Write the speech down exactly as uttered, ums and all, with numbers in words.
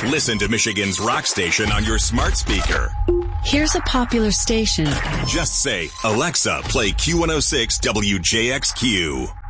Listen to Michigan's rock station on your smart speaker. Here's a popular station. Just say, Alexa, play Q one oh six W J X Q.